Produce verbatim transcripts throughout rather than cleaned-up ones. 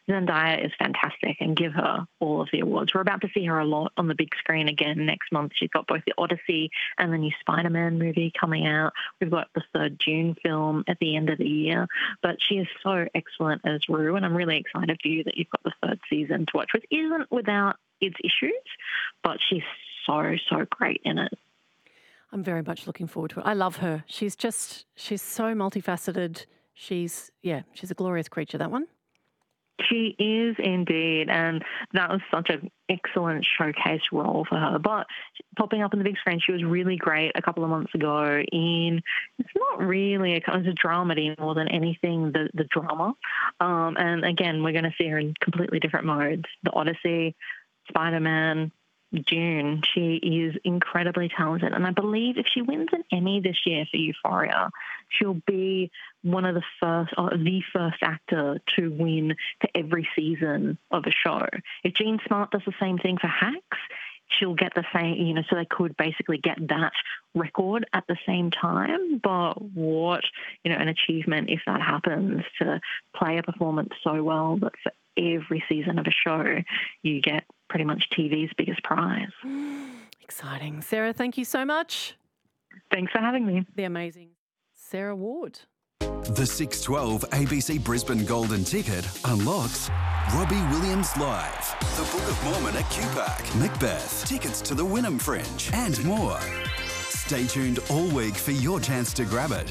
Zendaya is fantastic and give her all of the awards. We're about to see her a lot on the big screen again next month. She's got both the Odyssey and the new Spider-Man movie coming out. We've got the third Dune film at the end of the year. But she is so excellent as Rue, and I'm really excited for you that you've got the third season to watch, which isn't without its issues, but she's so, so great in it. I'm very much looking forward to it. I love her. She's just, she's so multifaceted. She's, yeah, she's a glorious creature, that one. She is indeed, and that was such an excellent showcase role for her. But popping up on the big screen, she was really great a couple of months ago in, it's not really a kind of a dramedy more than anything, the, the drama. Um, and again, we're going to see her in completely different modes. The Odyssey, Spider-Man, Dune. She is incredibly talented, and I believe if she wins an Emmy this year for Euphoria, she'll be one of the first, or the first actor to win for every season of a show. If Jean Smart does the same thing for Hacks, she'll get the same, you know, so they could basically get that record at the same time. But what, you know, an achievement if that happens, to play a performance so well that for every season of a show you get pretty much T V's biggest prize. Exciting. Sarah, thank you so much. Thanks for having me. The amazing Sarah Ward. The six twelve A B C Brisbane Golden Ticket unlocks Robbie Williams Live, The Book of Mormon at Q Park, Macbeth, tickets to the Wynnum Fringe, and more. Stay tuned all week for your chance to grab it.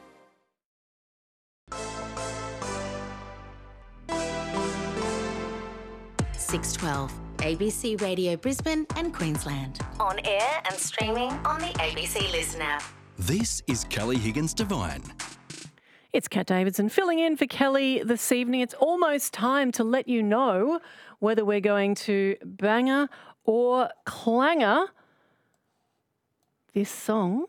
six twelve, A B C Radio Brisbane and Queensland. On air and streaming on the A B C Listen app. This is Kelly Higgins Devine. It's Kat Davidson filling in for Kelly this evening. It's almost time to let you know whether we're going to banger or clanger this song.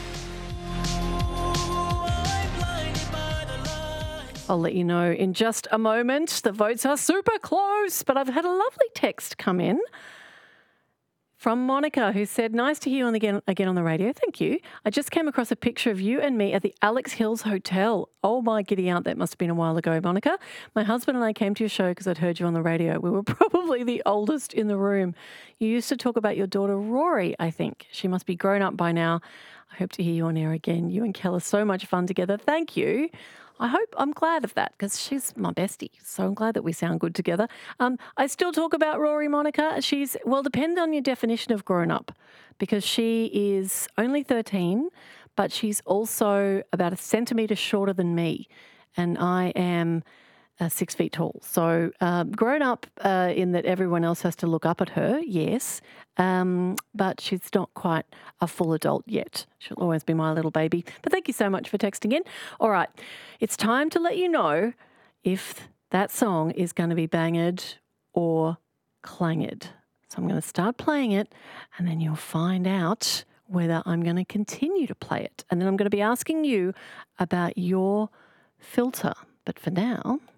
I'll let you know in just a moment. The votes are super close, but I've had a lovely text come in from Monica, who said, nice to hear you on again, again on the radio. Thank you. I just came across a picture of you and me at the Alex Hills Hotel. Oh, my giddy aunt, that must have been a while ago, Monica. My husband and I came to your show because I'd heard you on the radio. We were probably the oldest in the room. You used to talk about your daughter, Rory, I think. She must be grown up by now. I hope to hear you on air again. You and Kel are so much fun together. Thank you. I hope, I'm glad of that because she's my bestie. So I'm glad that we sound good together. Um, I still talk about Rory, Monica. She's, well, depend on your definition of grown up, because she is only thirteen, but she's also about a centimetre shorter than me. And I am uh, six feet tall. So um, grown up uh, in that everyone else has to look up at her, yes, um, but she's not quite a full adult yet. She'll always be my little baby. But thank you so much for texting in. All right, it's time to let you know if that song is going to be banged or clanged. So I'm going to start playing it, and then you'll find out whether I'm going to continue to play it. And then I'm going to be asking you about your filter. But for now,